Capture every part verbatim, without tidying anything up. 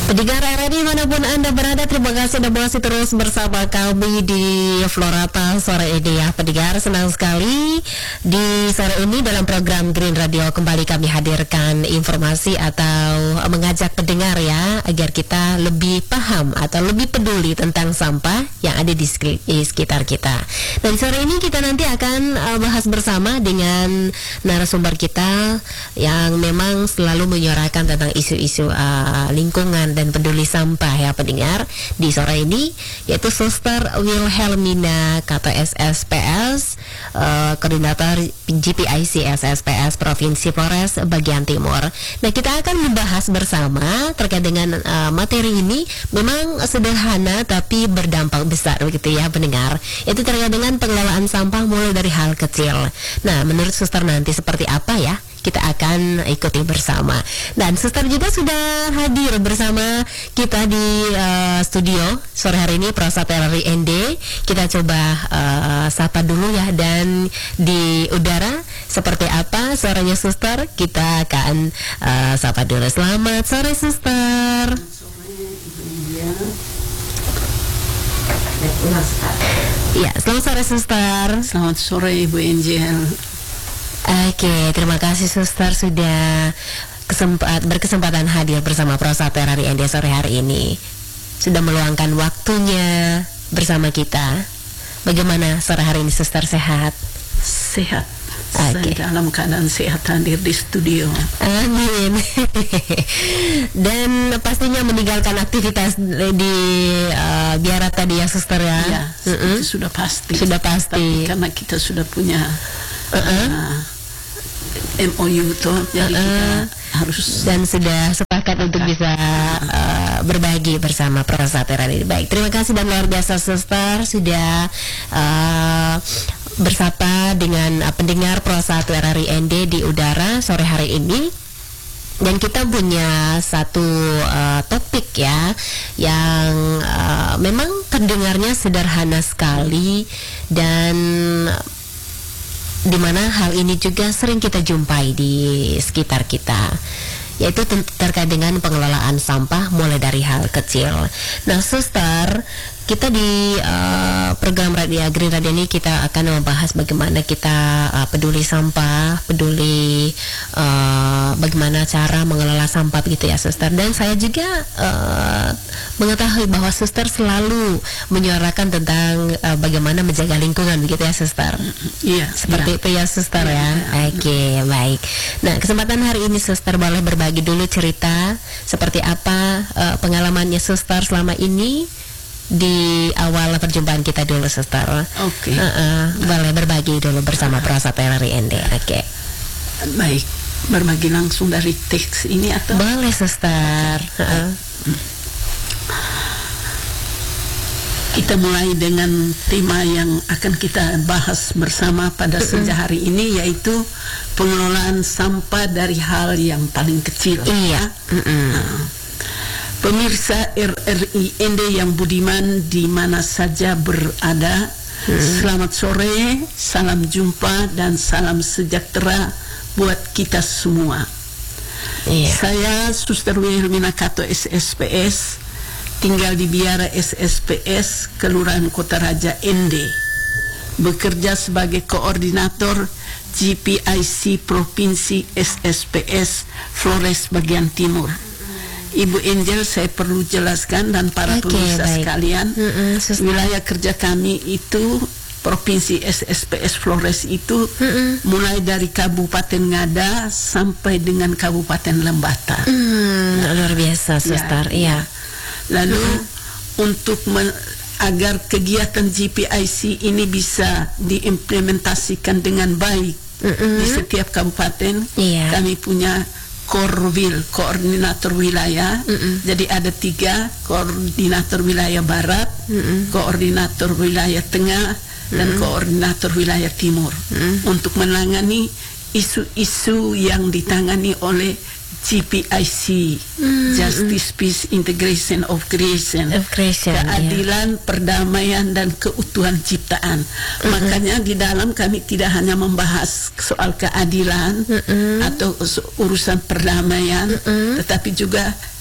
Pendengar R R I manapun Anda berada, terima kasih dan masih terus bersama kami di Florata sore ini ya. Pendengar, senang sekali di sore ini dalam program Green Radio kembali kami hadirkan informasi atau mengajak pendengar ya, agar kita lebih paham atau lebih peduli tentang sampah yang ada di sekitar kita. Dan sore ini kita nanti akan uh, bahas bersama dengan narasumber kita yang memang selalu menyuarakan tentang isu-isu uh, lingkungan dan peduli sampah ya pendengar di sore ini, yaitu Suster Wilhelmina Kato S S P S, uh, Koordinator G P I C S S P S Provinsi Flores bagian Timur. Nah, kita akan membahas bersama terkait dengan uh, materi ini. Memang sederhana tapi berdampak besar begitu ya pendengar. Itu terkait dengan pengelolaan sampah mulai dari hal kecil. Nah, menurut Suster nanti seperti apa ya? Kita akan ikuti bersama. Dan Suster juga sudah hadir bersama kita di uh, studio sore hari ini, Prosat R R I N D. Kita coba uh, sapa dulu ya, dan di udara seperti apa suaranya Suster, kita akan uh, sapa dulu. Selamat sore Suster. Ya, selamat sore Suster. Selamat sore Ibu Angel. Oke, terima kasih Suster sudah kesempat, berkesempatan hadir bersama Prosat R R I N D sore hari ini. Sudah meluangkan waktunya bersama kita. Bagaimana sore hari ini Suster, sehat? Sehat. Okay. Saya dalam keadaan sehat hadir di studio. Amin. Dan pastinya meninggalkan aktivitas di uh, biara tadi ya Suster ya. Ya, mm-hmm. itu sudah pasti. Sudah pasti. Tapi karena kita sudah punya uh-uh. uh, M O U tuh, jadi uh-uh. kita harus, dan sudah sepakat untuk bisa uh, berbagi bersama Prosat R R I. Baik, terima kasih dan luar biasa Suster sudah uh, bersapa dengan uh, pendengar Prosat R R I N D di udara sore hari ini. Dan kita punya satu uh, topik ya yang uh, memang terdengarnya sederhana sekali, dan di mana hal ini juga sering kita jumpai di sekitar kita, yaitu terkait dengan pengelolaan sampah mulai dari hal kecil. Nah Suster, kita di uh, program Radio Green Radio ini kita akan membahas bagaimana kita uh, peduli sampah, peduli uh, bagaimana cara mengelola sampah gitu ya Suster. Dan saya juga uh, mengetahui bahwa Suster selalu menyuarakan tentang uh, bagaimana menjaga lingkungan begitu ya Suster. Iya, seperti iya. itu ya Suster iya, ya. iya. Oke, okay, baik. Nah, kesempatan hari ini Suster boleh berbagi dulu cerita seperti apa uh, pengalamannya Suster selama ini di awal perjumpaan kita dulu Suster. Oke. Okay. Uh-uh, boleh berbagi dulu bersama Prosat R R I N D. Oke. Okay. Baik, berbagi langsung dari teks ini atau? Boleh Suster. Uh-uh. Kita mulai dengan tema yang akan kita bahas bersama pada uh-uh. senja hari ini, yaitu pengelolaan sampah dari hal yang paling kecil. Iya. Uh-uh. Nah, pemirsa R R I N D yang budiman di mana saja berada, hmm. selamat sore, salam jumpa dan salam sejahtera buat kita semua. Iya. Saya Suster Wilhelmina Kato S S P S, tinggal di biara S S P S Kelurahan Kota Raja N D, bekerja sebagai koordinator G P I C Provinsi S S P S Flores bagian Timur. Ibu Angel, saya perlu jelaskan dan para okay, pemirsa baik. sekalian, mm-mm, wilayah kerja kami itu Provinsi S S P S Flores itu mm-mm. mulai dari Kabupaten Ngada sampai dengan Kabupaten Lembata. Mm, nah, luar biasa Suster. Iya. Ya. Lalu mm-mm. untuk men- agar kegiatan G P I C ini bisa diimplementasikan dengan baik mm-mm. di setiap kabupaten, yeah. kami punya Korwil, koordinator wilayah. Mm-mm. Jadi ada tiga, koordinator wilayah barat, Mm-mm. koordinator wilayah tengah, Mm-mm. dan koordinator wilayah timur, Mm-mm. untuk menangani isu-isu yang ditangani oleh G P I C, mm, Justice, Peace, Integration of Creation, of creation keadilan, yeah. perdamaian dan keutuhan ciptaan. Mm-hmm. Makanya di dalam kami tidak hanya membahas soal keadilan mm-hmm. atau urusan perdamaian, mm-hmm. tetapi juga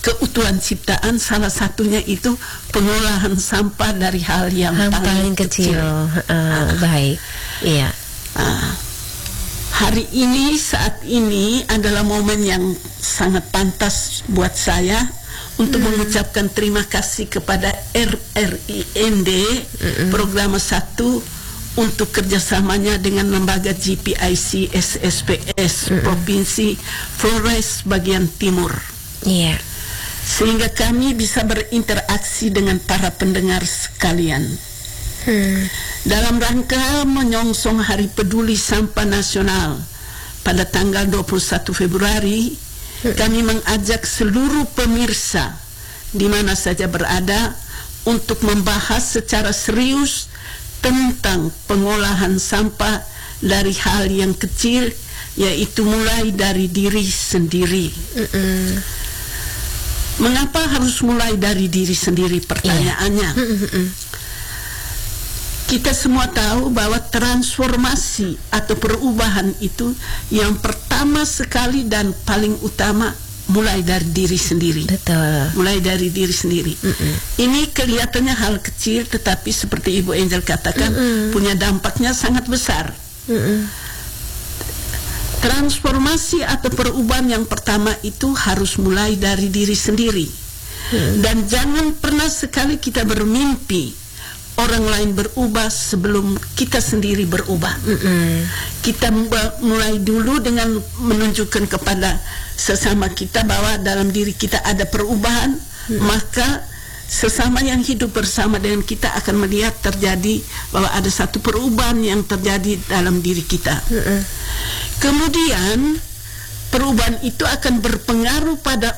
keutuhan ciptaan, salah satunya itu pengolahan sampah dari hal yang Hal paling, paling kecil. kecil. Uh, uh, baik, iya. Uh, hari ini, saat ini adalah momen yang sangat pantas buat saya untuk hmm. mengucapkan terima kasih kepada R R I N D hmm. Program satu untuk kerjasamanya dengan lembaga G P I C S S P S hmm. Provinsi Flores bagian Timur. Iya. Yeah. Sehingga kami bisa berinteraksi dengan para pendengar sekalian. Hmm. Dalam rangka menyongsong Hari Peduli Sampah Nasional pada tanggal dua puluh satu Februari, hmm. kami mengajak seluruh pemirsa di mana saja berada untuk membahas secara serius tentang pengolahan sampah dari hal yang kecil, yaitu mulai dari diri sendiri. Mm-mm. Mengapa harus mulai dari diri sendiri? Pertanyaannya. Yeah. Kita semua tahu bahwa transformasi atau perubahan itu yang pertama sekali dan paling utama mulai dari diri sendiri. Betul. Mulai dari diri sendiri. Mm-mm. Ini kelihatannya hal kecil, tetapi seperti Ibu Angel katakan, Mm-mm. punya dampaknya sangat besar. Mm-mm. Transformasi atau perubahan yang pertama itu harus mulai dari diri sendiri. Hmm. Dan jangan pernah sekali kita bermimpi orang lain berubah sebelum kita sendiri berubah. Hmm. Kita mulai dulu dengan menunjukkan kepada sesama kita bahwa dalam diri kita ada perubahan, hmm. maka sesama yang hidup bersama dengan kita akan melihat terjadi bahwa ada satu perubahan yang terjadi dalam diri kita. Mm-hmm. Kemudian perubahan itu akan berpengaruh pada